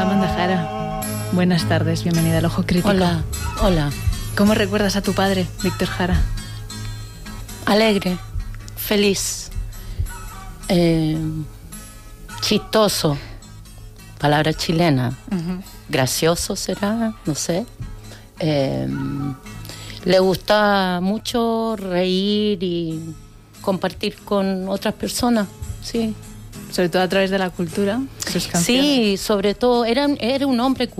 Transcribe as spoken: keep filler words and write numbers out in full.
Amanda Jara, buenas tardes, bienvenida al Ojo Crítico. Hola, hola. ¿Cómo recuerdas a tu padre, Víctor Jara? Alegre, feliz, eh, chistoso, palabra chilena, uh-huh. Gracioso será, no sé. Eh, le gusta mucho reír y compartir con otras personas, sí. Sobre todo a través de la cultura, sus canciones. Sí, sobre todo, era, era un hombre